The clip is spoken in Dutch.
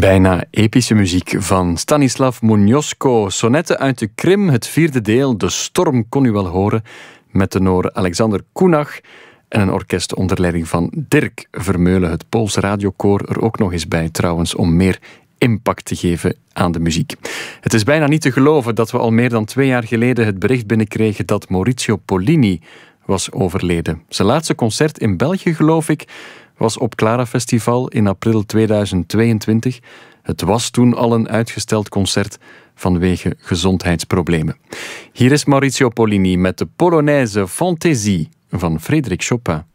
Bijna epische muziek van Stanislav Muniosko. Sonetten uit de Krim, het vierde deel. De storm kon u wel horen. Met tenor Alexander Kunach en een orkest onder leiding van Dirk Vermeulen. Het Poolse radiokoor er ook nog eens bij trouwens, om meer impact te geven aan de muziek. Het is bijna niet te geloven dat we al meer dan 2 jaar geleden het bericht binnenkregen dat Maurizio Pollini was overleden. Zijn laatste concert in België, geloof ik, was op Clara Festival in april 2022. Het was toen al een uitgesteld concert vanwege gezondheidsproblemen. Hier is Maurizio Pollini met de Polonaise Fantaisie van Frédéric Chopin.